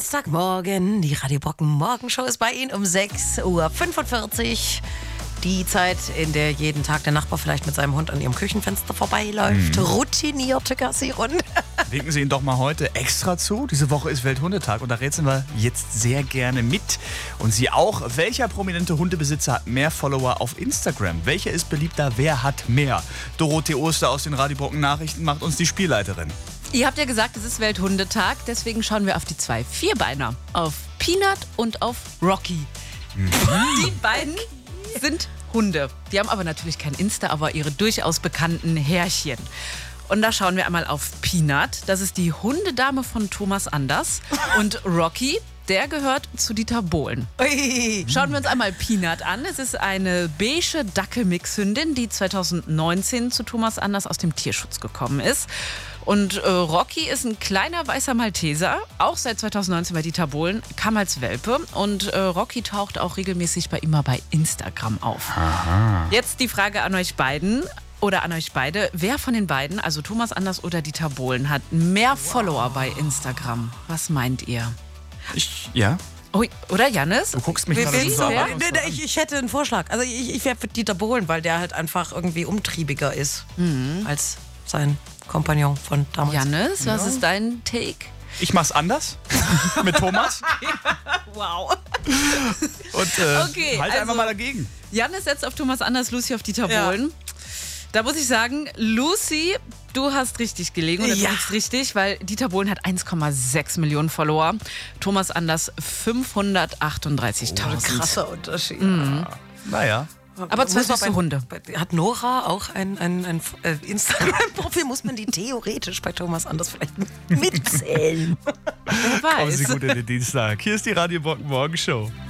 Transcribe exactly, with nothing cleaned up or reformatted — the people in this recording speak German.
Dienstagmorgen, die Radio Brocken Morgenshow ist bei Ihnen um sechs Uhr fünfundvierzig. Die Zeit, in der jeden Tag der Nachbar vielleicht mit seinem Hund an Ihrem Küchenfenster vorbeiläuft. Mhm. Routinierte Gassi-Runde. Winken Sie ihn doch mal heute extra zu. Diese Woche ist Welthundetag und da rätseln wir jetzt sehr gerne mit. Und Sie auch. Welcher prominente Hundebesitzer hat mehr Follower auf Instagram? Welcher ist beliebter? Wer hat mehr? Dorothee Oster aus den Radio Brocken Nachrichten macht uns die Spielleiterin. Ihr habt ja gesagt, es ist Welthundetag, deswegen schauen wir auf die zwei Vierbeiner. Auf Peanut und auf Rocky. Mhm. Die beiden sind Hunde. Die haben aber natürlich kein Insta, aber ihre durchaus bekannten Härchen. Und da schauen wir einmal auf Peanut. Das ist die Hundedame von Thomas Anders. Und Rocky, der gehört zu Dieter Bohlen. Ui. Schauen wir uns einmal Peanut an. Es ist eine beige Dackelmix-Hündin, die zweitausendneunzehn zu Thomas Anders aus dem Tierschutz gekommen ist. Und äh, Rocky ist ein kleiner weißer Malteser, auch seit zweitausendneunzehn bei Dieter Bohlen, kam als Welpe. Und äh, Rocky taucht auch regelmäßig bei ihm mal bei Instagram auf. Aha. Jetzt die Frage an euch beiden. Oder an euch beide, wer von den beiden, also Thomas Anders oder Dieter Bohlen, hat mehr wow. Follower bei Instagram? Was meint ihr? Ich, ja. Oh, oder Jannis? Du guckst mich Wie gerade willst so du? an. Nee, nee, ich, ich hätte einen Vorschlag. Also ich, ich wäre für Dieter Bohlen, weil der halt einfach irgendwie umtriebiger ist Mhm. als sein Kompagnon von damals. Jannis, was Ja. ist dein Take? Ich mach's anders mit Thomas Wow. und äh, Okay, halt also- einfach mal dagegen. Jannis setzt auf Thomas Anders, Lucy auf Dieter Ja. Bohlen. Da muss ich sagen, Lucy, du hast richtig gelegen und du Ja. liegst richtig, weil Dieter Bohlen hat eins Komma sechs Millionen Follower, Thomas Anders fünfhundertachtunddreißigtausend. Krasser Unterschied. Naja. Aber zwei Muss man süße bei- Hunde. bei- Hat Nora auch ein, ein, ein äh, Instagram-Profil? Muss man die theoretisch bei Thomas Anders vielleicht mitzählen? Wer Kommen Sie weiß. gut in den Dienstag. Hier ist die Radio Brocken Morgenshow.